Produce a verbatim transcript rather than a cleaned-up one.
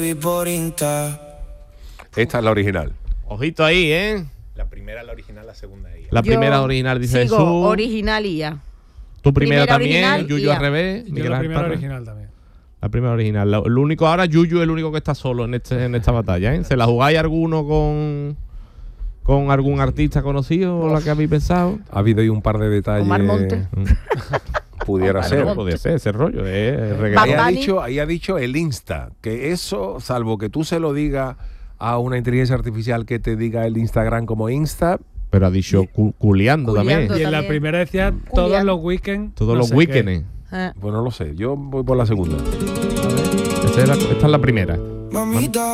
Esta es la original. Ojito ahí, ¿eh? La primera, la original, la segunda ella. La Yo primera original, dice sigo, Jesús. original y ya. Tu primera, Primera también, original y Yuyu ya. al revés. Yo Miguel la Ángel primera Parra. original también. La primera original. Lo, lo único ahora, Yuyu es el único que está solo en este en esta batalla, ¿eh? ¿Se la jugáis alguno con con algún artista conocido o la que habéis pensado? Ha habido ahí un par de detalles. Omar Montes. Pudiera Omar ser. Montes. Podría ser ese rollo, ¿eh? Bad Ahí ha, Bunny. dicho, ahí ha dicho el Insta, que eso, salvo que tú se lo digas a una inteligencia artificial que te diga el Instagram como Insta, Pero ha dicho cu- culeando, también. Culeando. Y en la También. primera decía todos Julián. los weekends. Todos no los sé qué. weekends. Eh. pues no lo sé. Yo voy por la segunda. Esta es la, esta es la primera. Mamita.